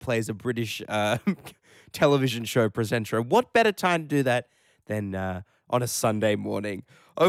plays a British television show presenter. And what better time to do that than on a Sunday morning?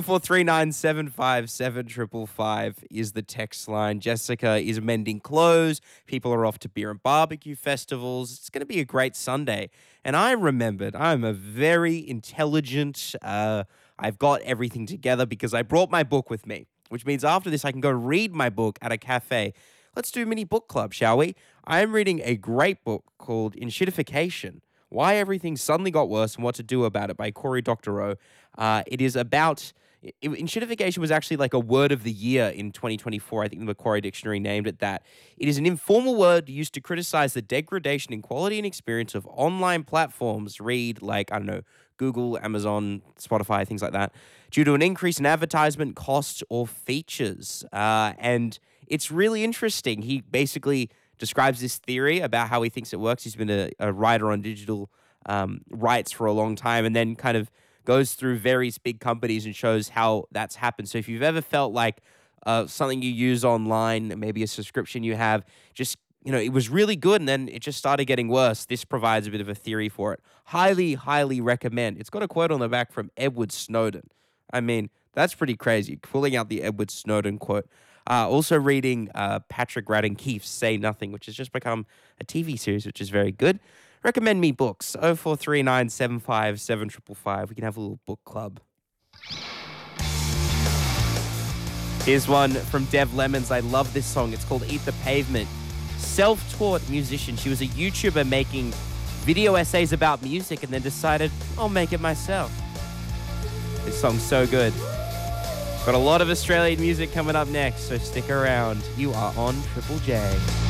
0439757555 is the text line. Jessica is mending clothes. People are off to beer and barbecue festivals. It's going to be a great Sunday. And I remembered I'm a very intelligent, I've got everything together because I brought my book with me, which means after this I can go read my book at a cafe. Let's do a mini book club, shall we? I am reading a great book called Enshittification: Why Everything Suddenly Got Worse and What to Do About It by Cory Doctorow. It is about... Enshittification was actually like a word of the year in 2024. I think the Macquarie Dictionary named it that. It is an informal word used to criticize the degradation in quality and experience of online platforms, read like, I don't know, Google, Amazon, Spotify, things like that, due to an increase in advertisement costs or features. And it's really interesting. He basically describes this theory about how he thinks it works. He's been a writer on digital rights for a long time, and then kind of goes through various big companies and shows how that's happened. So if you've ever felt like something you use online, maybe a subscription you have, just, it was really good and then it just started getting worse, this provides a bit of a theory for it. Highly, highly recommend. It's got a quote on the back from Edward Snowden. I mean, that's pretty crazy, pulling out the Edward Snowden quote. Also reading Patrick Radden Keefe's Say Nothing, which has just become a TV series, which is very good. Recommend me books. 0439757555. We can have a little book club. Here's one from Dev Lemons. I love this song. It's called Eat the Pavement. Self-taught musician. She was a YouTuber making video essays about music and then decided, I'll make it myself. This song's so good. Got a lot of Australian music coming up next, so stick around. You are on Triple J.